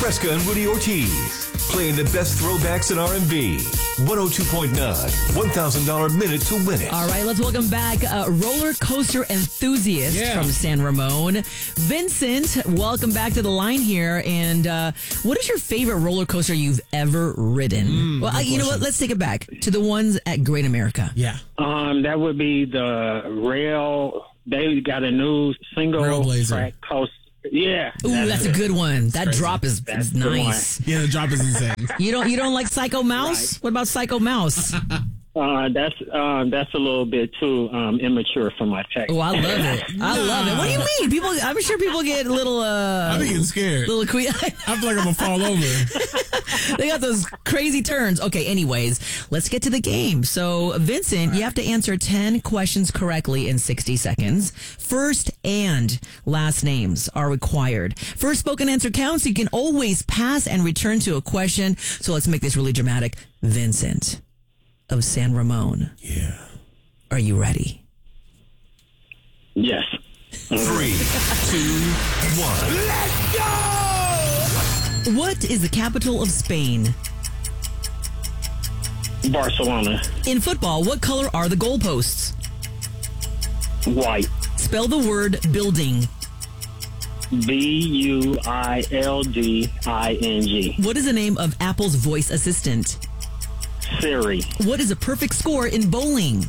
Fresca and Rudy Ortiz, playing the best throwbacks in R&B. 102.9, $1,000 minute to win it. All right, let's welcome back roller coaster enthusiast from San Ramon, Vincent. Welcome back to the line here. And what is your favorite roller coaster you've ever ridden? Well, you know what? Let's take it back to the ones at Great America. Yeah. That would be the rail. They got a new single track coaster. Yeah. Ooh, that's a good one. That drop is nice. Yeah, the drop is insane. You don't like Psycho Mouse? Right. What about Psycho Mouse? That's a little bit too immature for my taste. Oh, I love it. I love it. What do you mean? People, I'm sure people get a little. I'm getting scared. Little I feel like I'm gonna fall over. They got those crazy turns. Okay, anyways, let's get to the game. So, Vincent, you have to answer 10 questions correctly in 60 seconds. First and last names are required. First spoken answer counts. You can always pass and return to a question. So let's make this really dramatic. Vincent of San Ramon. Yeah. Are you ready? Yes. 3, 2, 1. Let's go! What is the capital of Spain? Barcelona. In football, what color are the goalposts? White. Spell the word building. Building. What is the name of Apple's voice assistant? Siri. What is a perfect score in bowling?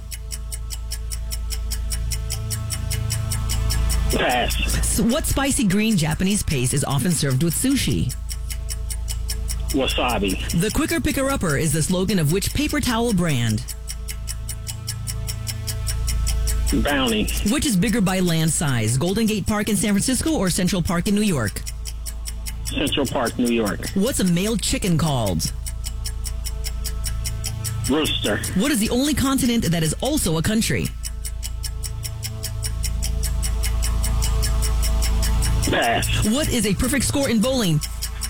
Pass. So what spicy green Japanese paste is often served with sushi? Wasabi. The quicker picker-upper is the slogan of which paper towel brand? Bounty. Which is bigger by land size, Golden Gate Park in San Francisco or Central Park in New York? Central Park, New York. What's a male chicken called? Rooster. What is the only continent that is also a country? Pass. What is a perfect score in bowling?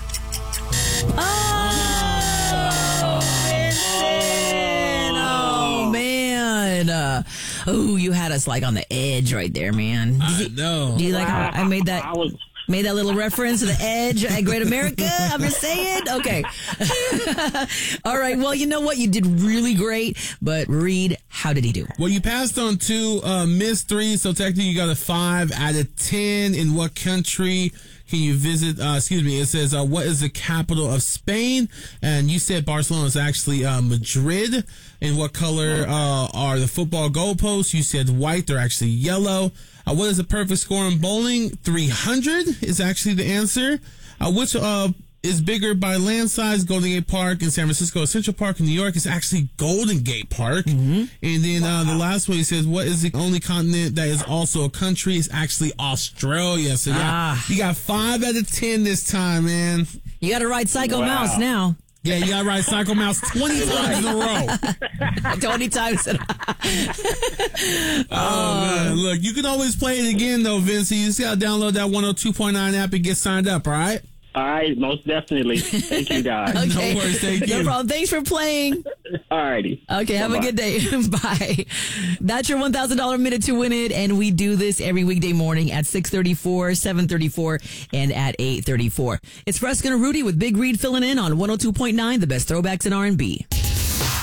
Oh, man. Oh, you had us like on the edge right there, man. No. Do you like how I made that? Made that little reference to the edge at Great America? I'm just saying? Okay. All right. Well, you know what? You did really great. But Reed, how did he do? Well, you passed on 2, missed 3, so technically you got a 5 out of 10. In what country can you visit? It says, what is the capital of Spain? And you said Barcelona is actually Madrid. In what color are the football goalposts? You said white. They're actually yellow. What is the perfect score in bowling? 300 is actually the answer. Which is bigger by land size? Golden Gate Park in San Francisco, Central Park in New York is actually Golden Gate Park. And then the last one, he says, what is the only continent that is also a country? It's actually Australia. So yeah, you got 5 out of 10 this time, man. You got to ride Psycho Mouse now. Yeah, you got to ride Psycho Mouse 20 times in a row. 20 times in a row. Man. Look, you can always play it again, though, Vince. You just got to download that 102.9 app and get signed up, all right? All right, most definitely. Thank you, guys. Okay. No worries, thank you. No problem. Thanks for playing. All righty. Okay, have a good day. Bye. That's your $1,000 minute to win it, and we do this every weekday morning at 6:34, 7:34, and at 8:34. It's Fresca and Rudy with Big Reed filling in on 102.9, the best throwbacks in R&B.